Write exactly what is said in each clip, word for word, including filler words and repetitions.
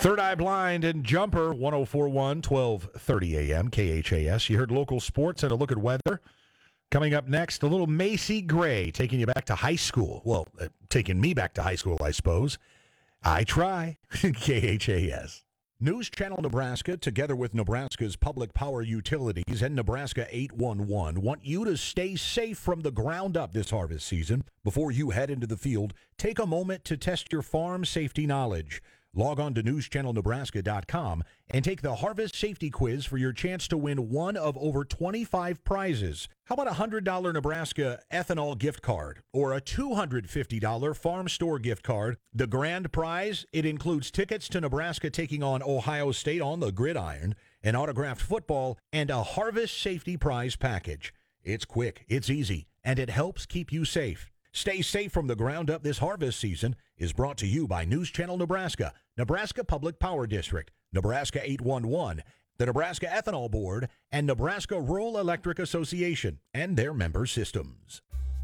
Third Eye Blind and Jumper, one oh four point one, twelve thirty a.m., K H A S. You heard local sports and a look at weather. Coming up next, a little Macy Gray taking you back to high school. Well, uh, taking me back to high school, I suppose. I try. K H A S. News Channel Nebraska, together with Nebraska's Public Power Utilities and Nebraska eight one one, want you to stay safe from the ground up this harvest season. Before you head into the field, take a moment to test your farm safety knowledge. Log on to news channel nebraska dot com and take the Harvest Safety Quiz for your chance to win one of over twenty-five prizes. How about a one hundred dollars Nebraska ethanol gift card or a two hundred fifty dollars farm store gift card? The grand prize, it includes tickets to Nebraska taking on Ohio State on the gridiron, an autographed football, and a Harvest Safety Prize package. It's quick, it's easy, and it helps keep you safe. Stay safe from the ground up this harvest season is brought to you by News Channel Nebraska, Nebraska Public Power District, Nebraska eight one one, the Nebraska Ethanol Board, and Nebraska Rural Electric Association and their member systems.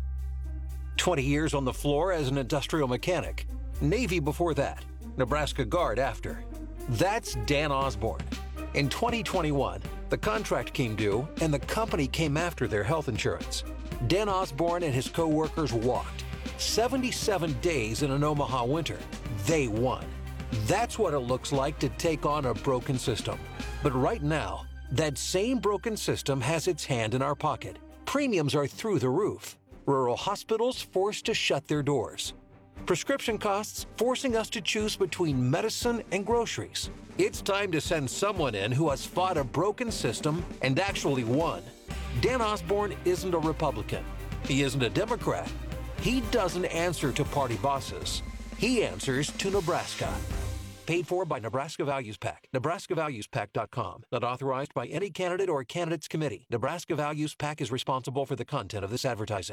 twenty years on the floor as an industrial mechanic. Navy before that. Nebraska Guard after. That's Dan Osborne. In twenty twenty-one, the contract came due and the company came after their health insurance. Dan Osborne and his co-workers walked. seventy-seven days in an Omaha winter. They won. That's what it looks like to take on a broken system. But right now, that same broken system has its hand in our pocket. Premiums are through the roof. Rural hospitals forced to shut their doors. Prescription costs forcing us to choose between medicine and groceries. It's time to send someone in who has fought a broken system and actually won. Dan Osborne isn't a Republican. He isn't a Democrat. He doesn't answer to party bosses. He answers to Nebraska. Paid for by Nebraska Values PAC. Nebraska Values Pac dot com. Not authorized by any candidate or candidates committee. Nebraska Values PAC is responsible for the content of this advertising.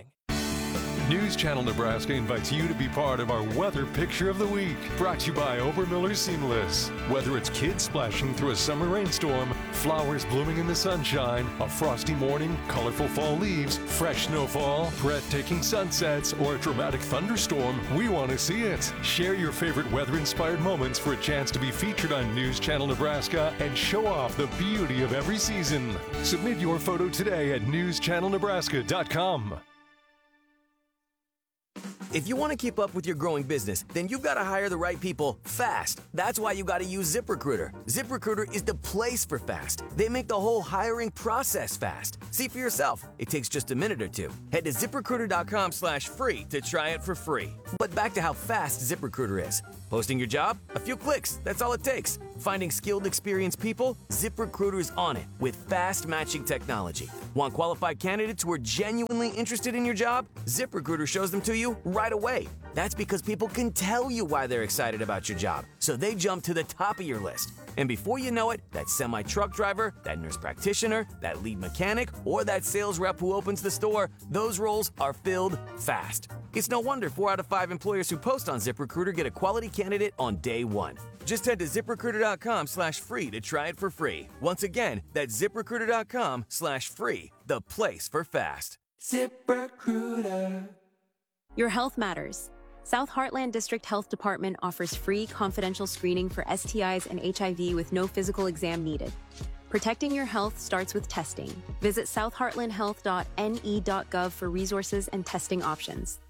News Channel Nebraska invites you to be part of our Weather Picture of the Week. Brought to you by Obermiller Seamless. Whether it's kids splashing through a summer rainstorm, flowers blooming in the sunshine, a frosty morning, colorful fall leaves, fresh snowfall, breathtaking sunsets, or a dramatic thunderstorm, we want to see it. Share your favorite weather-inspired moments for a chance to be featured on News Channel Nebraska and show off the beauty of every season. Submit your photo today at news channel nebraska dot com. If you want to keep up with your growing business, then you've got to hire the right people fast. That's why you got to use ZipRecruiter. ZipRecruiter is the place for fast. They make the whole hiring process fast. See for yourself. It takes just a minute or two. Head to ziprecruiter dot com slash free to try it for free. But back to how fast ZipRecruiter is. Posting your job? A few clicks. That's all it takes. Finding skilled, experienced people? ZipRecruiter's on it with fast matching technology. Want qualified candidates who are genuinely interested in your job? ZipRecruiter shows them to you right away. That's because people can tell you why they're excited about your job, so they jump to the top of your list. And before you know it, that semi-truck driver, that nurse practitioner, that lead mechanic, or that sales rep who opens the store, those roles are filled fast. It's no wonder four out of five employers who post on ZipRecruiter get a quality candidate on day one. Just head to ziprecruiter dot com slash free to try it for free. Once again, that's ziprecruiter dot com slash free, the place for fast. ZipRecruiter. Your health matters. South Heartland District Health Department offers free confidential screening for S T Is and H I V with no physical exam needed. Protecting your health starts with testing. Visit south heartland health dot n e dot gov for resources and testing options.